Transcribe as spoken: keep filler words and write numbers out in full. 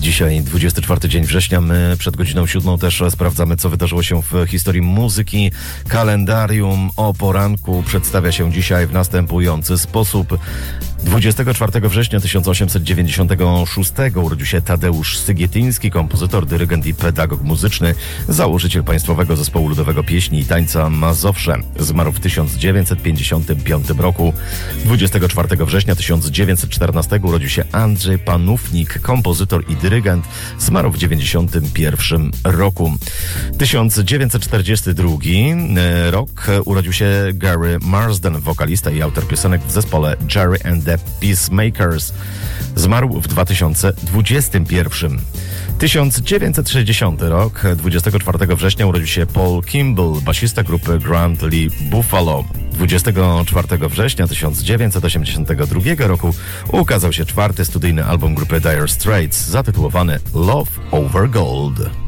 Dzisiaj dwudziesty czwarty dzień września. My przed godziną siódmą też sprawdzamy, co wydarzyło się w historii muzyki. Kalendarium o poranku przedstawia się dzisiaj w następujący sposób. dwudziestego czwartego września tysiąc osiemset dziewięćdziesiątego szóstego urodził się Tadeusz Sygietyński, kompozytor, dyrygent i pedagog muzyczny, założyciel Państwowego Zespołu Ludowego Pieśni i Tańca Mazowsze. Zmarł w tysiąc dziewięćset pięćdziesiątym piątym roku. dwudziestego czwartego września tysiąc dziewięćset czternastego urodził się Andrzej Panównik, kompozytor i dyrygent. Zmarł w dziewięćdziesiątym pierwszym roku. tysiąc dziewięćset czterdziesty drugi rok urodził się Gary Marsden, wokalista i autor piosenek w zespole Jerry and the Peacemakers. Zmarł w dwa tysiące dwudziestym pierwszym. tysiąc dziewięćset sześćdziesiąty rok, dwudziestego czwartego września urodził się Paul Kimball, basista grupy Grand Lee Buffalo. dwudziestego czwartego września tysiąc dziewięćset osiemdziesiątego drugiego roku ukazał się czwarty studyjny album grupy Dire Straits zatytułowany Love Over Gold.